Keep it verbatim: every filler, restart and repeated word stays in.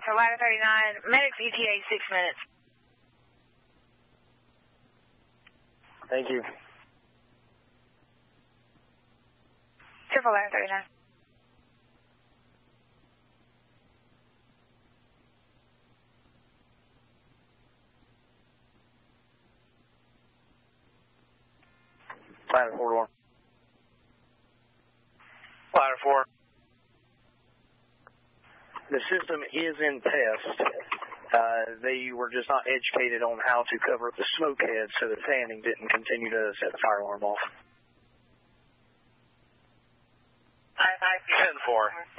for ladder thirty-nine. Medics E T A six minutes. Thank you. Two for ladder thirty-nine. Ladder four to one. Ladder four. The system is in test. Uh, they were just not educated on how to cover up the smoke head so that fanning didn't continue to set the fire alarm off. ten four.